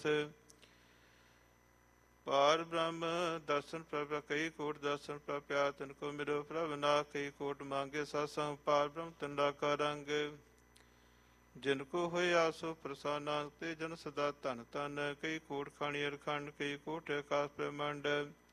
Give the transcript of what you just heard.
ਪਾਰ ਬ੍ਰਹਮ ਦਰਸ਼ਨ ਪ੍ਰਭ ਕਈ ਕੋਟ ਦਰਸ਼ਨ ਪ੍ਰਭਿਆ ਤਿਨ ਕੋ ਮਿਲੋ ਪ੍ਰਭ ਨਾ ਕਈ ਕੋਟ ਮੰਗੇ ਸਾਸੰ ਪਾਰ ਬ੍ਰਹਮ ਤੰਡਾ ਕਾ ਰੰਗ ਜਿਨ ਕੋ ਹੋਏ ਆਸੋ ਪ੍ਰਸਾਨਾ ਤੇ ਜਨ ਸਦਾ ਧਨ ਧਨ ਕਈ ਕੋਟ ਖਾਣੀ ਅਰਖੰਡ ਕਈ ਕੋਟ ਆਕਾਸ ਬ੍ਰਹਮੰਡ